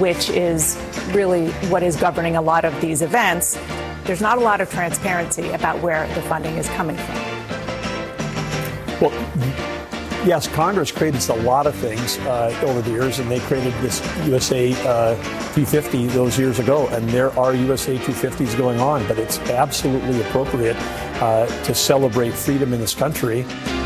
which is really what is governing a lot of these events, there's not a lot of transparency about where the funding is coming from. Well, yes, Congress created a lot of things over the years, and they created this USA 250 those years ago, and there are USA 250s going on, but it's absolutely appropriate to celebrate freedom in this country.